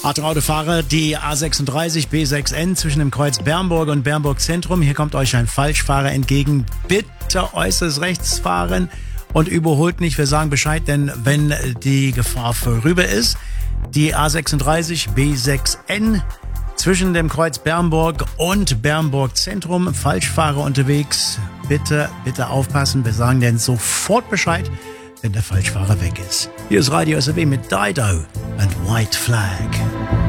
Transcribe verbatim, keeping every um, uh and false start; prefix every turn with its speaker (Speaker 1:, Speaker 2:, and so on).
Speaker 1: Autofahrer, die A sechsunddreißig B sechs N zwischen dem Kreuz Bernburg und Bernburg Zentrum. Hier kommt euch ein Falschfahrer entgegen. Bitte äußerst rechts fahren und überholt nicht. Wir sagen Bescheid, denn wenn die Gefahr vorüber ist, die A sechsunddreißig B sechs N zwischen dem Kreuz Bernburg und Bernburg Zentrum. Falschfahrer unterwegs. Bitte, bitte aufpassen. Wir sagen denn sofort Bescheid, wenn der Falschfahrer weg ist. Hier ist Radio S R W mit Dido und White Flag.